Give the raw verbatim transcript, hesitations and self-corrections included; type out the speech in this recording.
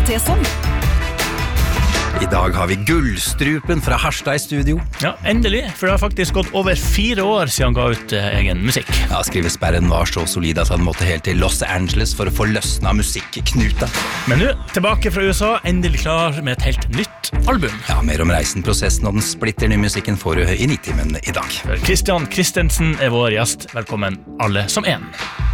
Tesson. I dag har vi Gullstrupen fra Harstad i studio. Ja, endelig, for det har faktisk gått over fire år siden han ga ut eh, egen musikk. Ja, skrivesperren var så solid at han måtte helt til Los Angeles for å få løsna musikknuta. Men nå, tilbake fra U S A, endelig klar med et helt nytt album. Ja, mer om reisen, prosessen og den splitter nye musikken får du i Nitimen i dag. Christian Christensen er vår gjest. Velkommen alle som en.